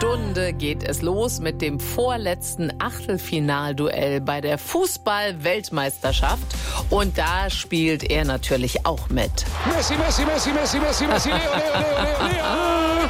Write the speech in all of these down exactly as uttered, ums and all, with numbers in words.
Stunde geht es los mit dem vorletzten Achtelfinalduell bei der Fußball-Weltmeisterschaft. Und da spielt er natürlich auch mit. Messi, Messi, Messi, Messi, Messi, Messi, Leo, Leo, Leo, Leo, Leo.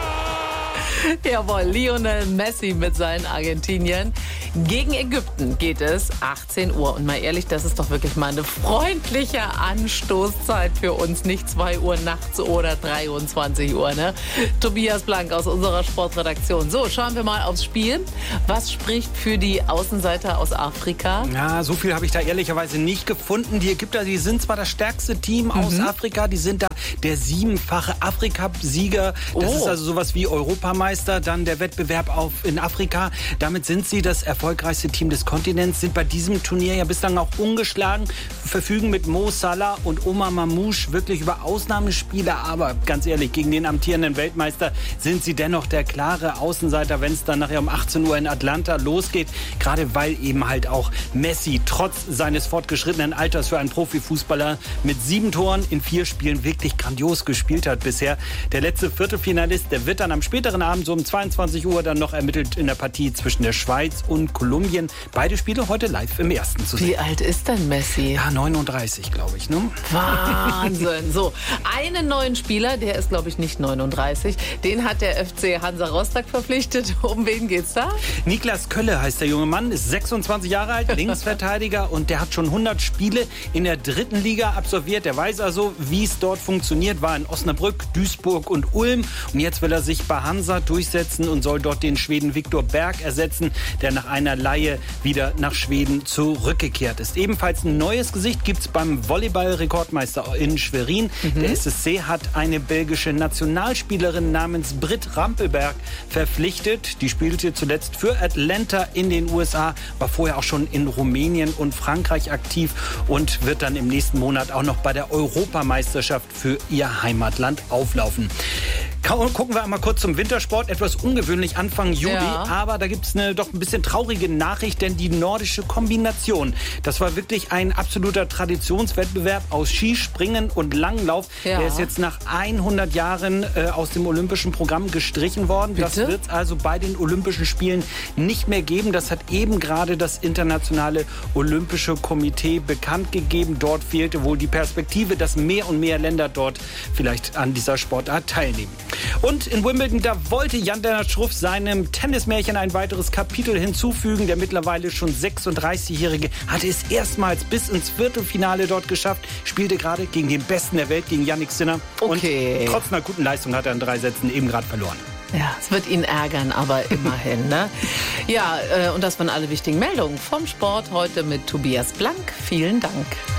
Jawohl, Lionel Messi mit seinen Argentiniern. Gegen Ägypten geht es achtzehn Uhr. Und mal ehrlich, das ist doch wirklich mal eine freundliche Anstoßzeit für uns. Nicht zwei Uhr nachts oder dreiundzwanzig Uhr. Ne? Tobias Blank aus unserer Sportredaktion. So, schauen wir mal aufs Spiel. Was spricht für die Außenseiter aus Afrika? Ja, so viel habe ich da ehrlicherweise nicht gefunden. Die Ägypter, die sind zwar das stärkste Team aus Mhm. Afrika. Die sind da der siebenfache Afrika-Sieger. Das Oh. ist also sowas wie Europameister. Dann der Wettbewerb auf in Afrika. Damit sind sie das erfolgreichste Team des Kontinents, sind bei diesem Turnier ja bislang auch ungeschlagen, verfügen mit Mo Salah und Omar Mamouche wirklich über Ausnahmespieler. Aber ganz ehrlich, gegen den amtierenden Weltmeister sind sie dennoch der klare Außenseiter, wenn es dann nachher um achtzehn Uhr in Atlanta losgeht. Gerade weil eben halt auch Messi trotz seines fortgeschrittenen Alters für einen Profifußballer mit sieben Toren in vier Spielen wirklich grandios gespielt hat bisher. Der letzte Viertelfinalist, der wird dann am späteren Abend so um zweiundzwanzig Uhr dann noch ermittelt in der Partie zwischen der Schweiz und Kolumbien. Beide Spiele heute live im ersten zu sehen. Wie alt ist denn Messi? Ja, neununddreißig, glaube ich. Ne? Wahnsinn. So, einen neuen Spieler, der ist, glaube ich, nicht neununddreißig. Den hat der F C Hansa Rostock verpflichtet. Um wen geht's da? Niklas Kölle heißt der junge Mann, ist sechsundzwanzig Jahre alt, Linksverteidiger und der hat schon hundert Spiele in der dritten Liga absolviert. Der weiß also, wie es dort funktioniert, war in Osnabrück, Duisburg und Ulm und jetzt will er sich bei Hansa durchsetzen und soll dort den Schweden Viktor Berg ersetzen, der nach einer Leihe wieder nach Schweden zurückgekehrt ist. Ebenfalls ein neues Gesicht gibt es beim Volleyball-Rekordmeister in Schwerin. Mhm. Der S S C hat eine belgische Nationalspielerin namens Britt Rampelberg verpflichtet. Die spielte zuletzt für Atlanta in den U S A, war vorher auch schon in Rumänien und Frankreich aktiv und wird dann im nächsten Monat auch noch bei der Europameisterschaft für ihr Heimatland auflaufen. Gucken wir einmal kurz zum Wintersport. Etwas ungewöhnlich Anfang Juli, Ja. aber da gibt es eine doch ein bisschen traurige Nachricht, denn die nordische Kombination, das war wirklich ein absoluter Traditionswettbewerb aus Skispringen und Langlauf. Ja. Der ist jetzt nach hundert Jahren äh, aus dem olympischen Programm gestrichen worden. Das Bitte? wird es also bei den Olympischen Spielen nicht mehr geben. Das hat eben gerade das Internationale Olympische Komitee bekannt gegeben. Dort fehlte wohl die Perspektive, dass mehr und mehr Länder dort vielleicht an dieser Sportart teilnehmen. Und in Wimbledon, da wollte Jan-Lennart Struff seinem Tennismärchen ein weiteres Kapitel hinzufügen. Der mittlerweile schon sechsunddreißigjährige hatte es erstmals bis ins Viertelfinale dort geschafft, spielte gerade gegen den Besten der Welt, gegen Yannick Sinner. Okay. Und trotz einer guten Leistung hat er in drei Sätzen eben gerade verloren. Ja, es wird ihn ärgern, aber immerhin. Ne? Ja, äh, und das waren alle wichtigen Meldungen vom Sport heute mit Tobias Blank. Vielen Dank.